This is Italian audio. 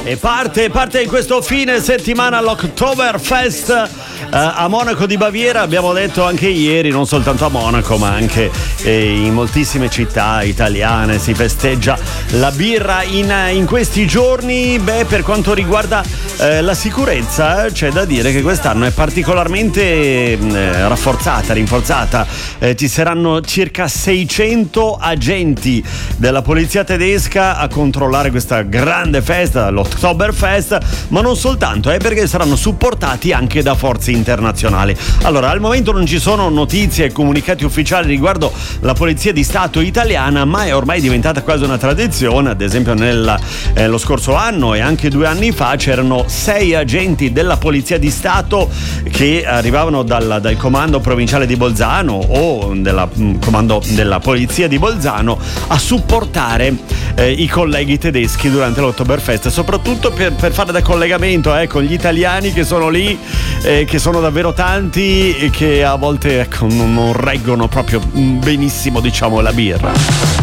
E parte in questo fine settimana l'Oktoberfest a Monaco di Baviera. Abbiamo detto anche ieri, non soltanto a Monaco ma anche in moltissime città italiane si festeggia la birra in questi giorni. Per quanto riguarda la sicurezza, c'è da dire che quest'anno è particolarmente rinforzata. Ci saranno circa 600 agenti della polizia tedesca a controllare questa grande festa, l'Oktoberfest, ma non soltanto, perché saranno supportati anche da forze internazionali. Allora, al momento non ci sono notizie e comunicati ufficiali riguardo la Polizia di Stato italiana, ma è ormai diventata quasi una tradizione. Ad esempio lo scorso anno e anche 2 anni fa c'erano 6 agenti della Polizia di Stato che arrivavano dal comando provinciale di Bolzano o del comando della Polizia di Bolzano a supportare i colleghi tedeschi durante l'Oktoberfest, soprattutto per fare da collegamento con gli italiani che sono lì, che sono davvero tanti e che a volte non reggono proprio benissimo, diciamo, la birra.